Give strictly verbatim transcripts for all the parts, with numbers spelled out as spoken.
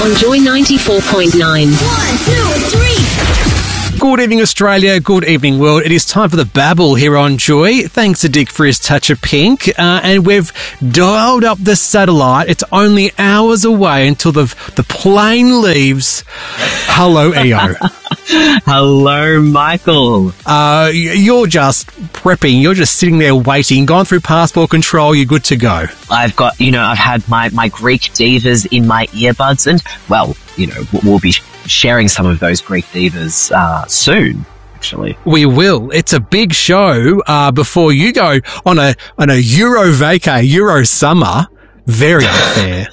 on Joy ninety-four point nine. One, two, three. Good evening, Australia. Good evening, world. It is time for the Babble here on Joy. Thanks to Dick for his touch of pink. Uh, and we've dialed up the satellite. It's only hours away until the the plane leaves. Hello, E O. Hello, Michael. Uh, you're just prepping. You're just sitting there waiting. Gone through passport control. You're good to go. I've got, you know, I've had my, my Greek divas in my earbuds and, well, you know, we'll be sharing some of those Greek divas uh, soon, actually. We will. It's a big show uh, before you go on a on a Euro vacay, Euro summer. Very unfair.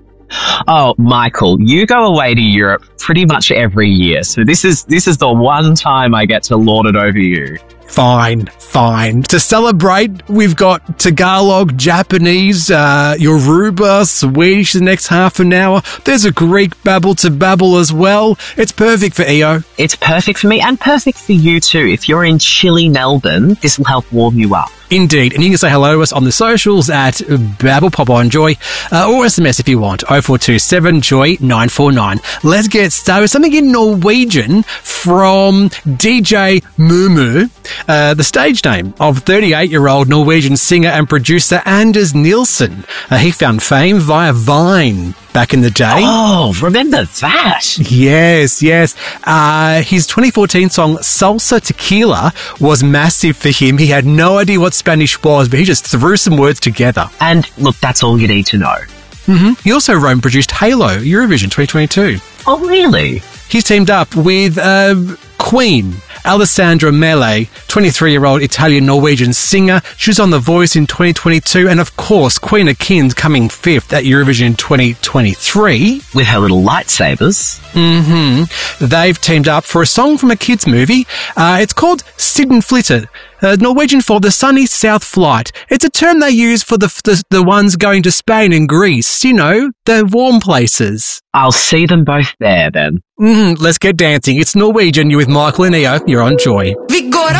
Oh, Michael, you go away to Europe pretty much every year, so this is this is the one time I get to lord it over you. Fine, fine. To celebrate, we've got Tagalog, Japanese, uh, Yoruba, Swedish the next half an hour. There's a Greek babble to babble as well. It's perfect for E O. It's perfect for me and perfect for you too. If you're in chilly Melbourne, this will help warm you up. Indeed. And you can say hello to us on the socials at Babble Pop on Joy, uh, or S M S if you want, oh four two seven Joy nine four nine. Let's get started with something in Norwegian from D J Mumu, uh, the stage name of thirty-eight-year-old Norwegian singer and producer Anders Nilsson. Uh, he found fame via Vine back in the day. Oh, remember that? Yes, yes. Uh, his twenty fourteen song Salsa Tequila was massive for him. He had no idea what Spanish was, but he just threw some words together. And look, that's all you need to know. Mm-hmm. He also wrote and produced Halo, Eurovision twenty twenty-two. Oh, really? He's teamed up with uh, Queen, Alessandra Mele, twenty-three-year-old Italian-Norwegian singer. She was on The Voice in twenty twenty-two, and of course, Queen of Kings coming fifth at Eurovision in twenty twenty-three. With her little lightsabers. Mm-hmm. They've teamed up for a song from a kids' movie. Uh, it's called Siden Flyttet, uh, Norwegian for the sunny south flight. It's a term they use for the, the the ones going to Spain and Greece, you know, the warm places. I'll see them both there then. Mm, let's get dancing. It's Norwegian. You're with Michael and E O. You're on Joy. Vi går